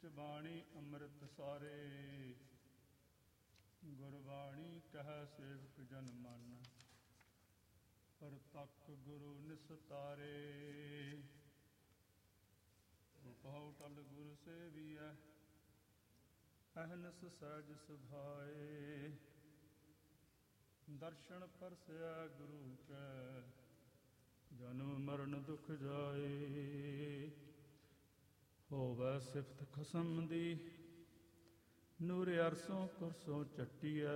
ਬਾਣੀ ਅੰਮ੍ਰਿਤ ਸਾਰੇ, ਗੁਰਬਾਣੀ ਕਹਿ ਸੇਵਕ ਜਨ ਮਨ, ਪਰ ਤੱਕ ਗੁਰੂ ਨਿਸਤਾਰੇ। ਬਹੁ ਟਲ ਗੁਰ ਸੇਵੀਐ, ਅਹਨਸ ਸਹਿਜ ਸੁਭਾਏ। ਦਰਸ਼ਨ ਪਰਸੈ ਗੁਰੂ ਕੈ, ਜਨਮ ਮਰਨ ਦੁਖ ਜਾਏ। ਹੋਵੈ ਸਿਫਤ ਖਸਮ ਦੀ, ਨੂਰ ਅਰਸੋਂ ਕੁਰਸੋਂ ਚੱਟੀਐ।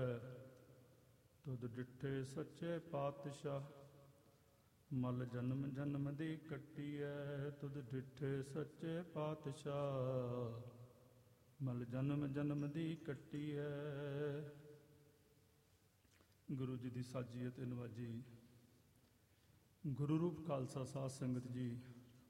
ਤੁਧ ਡਿਠੇ ਸੱਚੇ ਪਾਤਸ਼ਾਹ, ਮਲ ਜਨਮ ਜਨਮ ਦੀ ਕੱਟੀਐ। ਤੁਧ ਡਿਠੇ ਸੱਚੇ ਪਾਤਸ਼ਾਹ, ਮਲ ਜਨਮ ਜਨਮ ਦੀ ਕੱਟੀਐ। ਗੁਰੂ ਜੀ ਦੀ ਸਾਜੀ ਅਤੇ ਨਵਾਜੀ ਗੁਰੂ ਰੂਪ ਖਾਲਸਾ ਸਾਧ ਸੰਗਤ ਜੀ,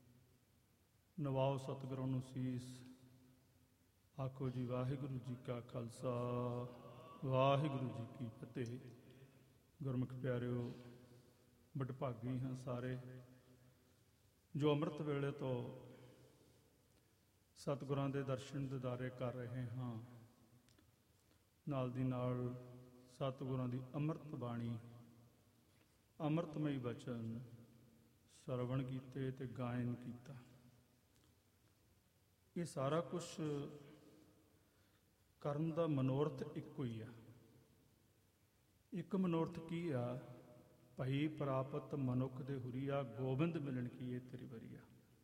ਨਵਾਓ ਸਤਿਗੁਰਾਂ ਨੂੰ ਸੀਸ। ਆਖੋ ਜੀ ਵਾਹਿਗੁਰੂ ਜੀ ਕਾ ਖਾਲਸਾ, ਵਾਹਿਗੁਰੂ ਜੀ ਕੀ ਫਤਿਹ। ਗੁਰਮੁਖ ਪਿਆਰਿਓ, ਵਡਭਾਗੀ ਹਾਂ ਸਾਰੇ ਜੋ ਅੰਮ੍ਰਿਤ ਵੇਲੇ ਤੋਂ ਸਤਿਗੁਰਾਂ ਦੇ ਦਰਸ਼ਨ ਦਿਦਾਰੇ ਕਰ ਰਹੇ ਹਾਂ। ਨਾਲ ਦੀ ਨਾਲ ਸਤਿਗੁਰਾਂ ਦੀ ਅੰਮ੍ਰਿਤ ਬਾਣੀ, ਅੰਮ੍ਰਿਤਮਈ ਬਚਨ ਸਰਵਣ ਕੀਤੇ ਤੇ ਗਾਇਨ ਕੀਤਾ। ਇਹ ਸਾਰਾ ਕੁਛ ਕਰਨ ਦਾ ਮਨੋਰਥ ਇੱਕੋ ਹੀ ਆ। ਇੱਕ ਮਨੋਰਥ ਕੀ ਆ? ਭਈ ਪ੍ਰਾਪਤ ਮਨੁੱਖ ਦੇ ਹੁਰੀਆ, ਗੋਬਿੰਦ ਮਿਲਣ ਕੀ ਇਹ ਤੇਰੀ ਵਰੀਆ।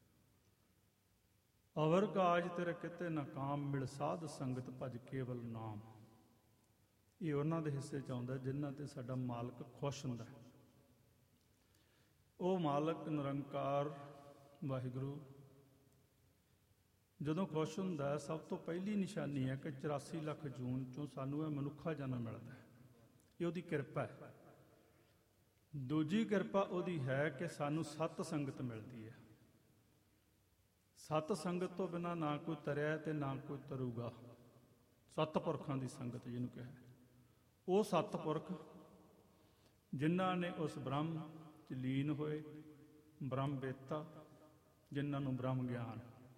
ਅਵਰ ਕਾਜ ਤੇਰੇ ਕਿਤੇ ਨਾ ਕਾਮ, ਮਿਲ ਸਾਧ ਸੰਗਤ ਭਜ ਕੇਵਲ ਨਾਮ। ਇਹ ਉਹਨਾਂ ਦੇ ਹਿੱਸੇ 'ਚ ਆਉਂਦਾ ਜਿਨ੍ਹਾਂ ਤੇ ਸਾਡਾ ਮਾਲਕ ਖੁਸ਼ ਹੁੰਦਾ। ਉਹ ਮਾਲਕ ਨਿਰੰਕਾਰ ਵਾਹਿਗੁਰੂ ਜਦੋਂ ਖੁਸ਼ ਹੁੰਦਾ, ਸਭ ਤੋਂ ਪਹਿਲੀ ਨਿਸ਼ਾਨੀ ਹੈ ਕਿ 84 ਲੱਖ ਜੂਨ 'ਚੋਂ ਸਾਨੂੰ ਇਹ ਮਨੁੱਖਾ ਜਨਮ ਮਿਲਦਾ। ਇਹ ਉਹਦੀ ਕਿਰਪਾ ਹੈ। ਦੂਜੀ ਕਿਰਪਾ ਉਹਦੀ ਹੈ ਕਿ ਸਾਨੂੰ ਸਤ ਸੰਗਤ ਮਿਲਦੀ ਹੈ। ਸਤ ਸੰਗਤ ਤੋਂ ਬਿਨਾਂ ਨਾ ਕੋਈ ਤਰਿਆ ਤੇ ਨਾ ਕੋਈ ਤਰੂਗਾ। ਸਤਪੁਰਖਾਂ ਦੀ ਸੰਗਤ ਜਿਹਨੂੰ ਕਿਹਾ, ਉਹ ਸਤਪੁਰਖ ਜਿਨ੍ਹਾਂ ਨੇ ਉਸ ਬ੍ਰਹਮ 'ਚ ਲੀਨ ਹੋਏ, ਬ੍ਰਹਮ ਵੇਤਾ, ਜਿਨ੍ਹਾਂ ਨੂੰ ਬ੍ਰਹਮ ਗਿਆਨ,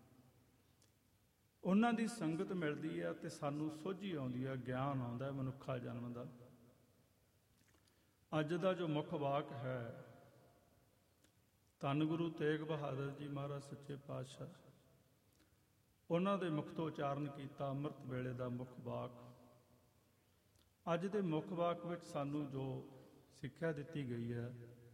ਉਹਨਾਂ ਦੀ ਸੰਗਤ ਮਿਲਦੀ ਹੈ ਤੇ ਸਾਨੂੰ ਸੋਝੀ ਆਉਂਦੀ ਹੈ, ਗਿਆਨ ਆਉਂਦਾ ਮਨੁੱਖਾ ਜਨਮ ਦਾ। ਅੱਜ ਦਾ ਜੋ ਮੁੱਖ ਵਾਕ ਹੈ, ਧੰਨ ਗੁਰੂ ਤੇਗ ਬਹਾਦਰ ਜੀ ਮਹਾਰਾਜ ਸੱਚੇ ਪਾਤਸ਼ਾਹ, ਉਹਨਾਂ ਦੇ ਮੁਖ ਤੋਂ ਉਚਾਰਨ ਕੀਤਾ ਅੰਮ੍ਰਿਤ ਵੇਲੇ ਦਾ ਮੁੱਖ ਵਾਕ। ਅੱਜ ਦੇ ਮੁੱਖ ਵਾਕ ਵਿੱਚ ਸਾਨੂੰ ਜੋ ਸਿੱਖਿਆ ਦਿੱਤੀ ਗਈ ਹੈ,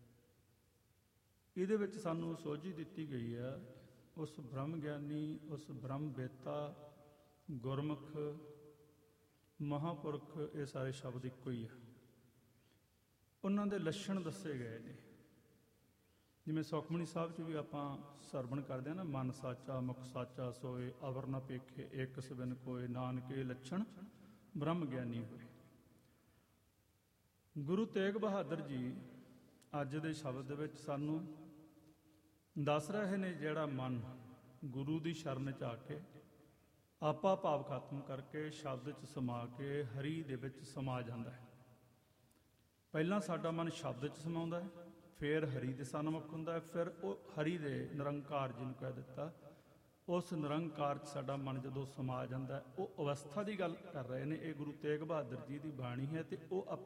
ਇਹਦੇ ਵਿੱਚ ਸਾਨੂੰ ਸੋਝੀ ਦਿੱਤੀ ਗਈ ਹੈ ਉਸ ਬ੍ਰਹਮ ਗਿਆਨੀ, ਉਸ ਬ੍ਰਹਮ ਵੇਤਾ, ਗੁਰਮੁਖ, ਮਹਾਂਪੁਰਖ, ਇਹ ਸਾਰੇ ਸ਼ਬਦ ਇੱਕੋ ਹੀ ਆ। ਉਹਨਾਂ ਦੇ ਲੱਛਣ ਦੱਸੇ ਗਏ ਨੇ। ਜਿਵੇਂ ਸੁਖਮਨੀ ਸਾਹਿਬ 'ਚ ਵੀ ਆਪਾਂ ਸਰਵਣ ਕਰਦੇ ਹਾਂ ਨਾ, ਮਨ ਸਾਚਾ ਮੁਖ ਸਾਚਾ ਸੋਏ, ਅਵਰ ਨਾ ਪੇਖੇ ਏਕ ਸਵਿਨ ਕੋਏ, ਨਾਨਕੇ ਲੱਛਣ ਬ੍ਰਹਮ ਗਿਆਨੀ ਹੋਏ। ਗੁਰੂ ਤੇਗ ਬਹਾਦਰ ਜੀ ਅੱਜ ਦੇ ਸ਼ਬਦ ਦੇ ਵਿੱਚ ਸਾਨੂੰ ਦੱਸ ਰਹੇ ਨੇ, ਜਿਹੜਾ ਮਨ ਗੁਰੂ ਦੀ ਸ਼ਰਨ 'ਚ ਆ ਕੇ ਆਪਾ ਭਾਵ ਖਤਮ ਕਰਕੇ ਸ਼ਬਦ 'ਚ ਸਮਾ ਕੇ ਹਰੀ ਦੇ ਵਿੱਚ ਸਮਾ ਜਾਂਦਾ ਹੈ। ਪਹਿਲਾਂ ਸਾਡਾ ਮਨ ਸ਼ਬਦ 'ਚ ਸਮਾਉਂਦਾ ਹੈ, ਫਿਰ ਹਰੀ ਦੇ ਸਨਮੁਖ ਹੁੰਦਾ ਹੈ, ਫਿਰ ਉਹ ਹਰੀ ਦੇ ਨਿਰੰਕਾਰ ਜਿਹਨੂੰ ਕਹਿ ਦਿੱਤਾ, ਉਸ ਨਿਰੰਕਾਰ 'ਚ ਸਾਡਾ ਮਨ ਜਦੋਂ ਸਮਾ ਜਾਂਦਾ ਹੈ, ਉਹ ਅਵਸਥਾ ਦੀ ਗੱਲ ਕਰ ਰਹੇ ਨੇ। ਇਹ ਗੁਰੂ ਤੇਗ ਬਹਾਦਰ ਜੀ ਦੀ ਬਾਣੀ ਹੈ ਤੇ ਉਹ